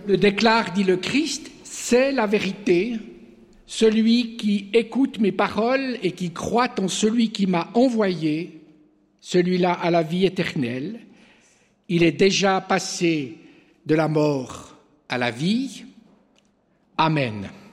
le déclare, dit le Christ, c'est la vérité. Celui qui écoute mes paroles et qui croit en celui qui m'a envoyé, celui-là a la vie éternelle. Il est déjà passé de la mort à la vie. Amen.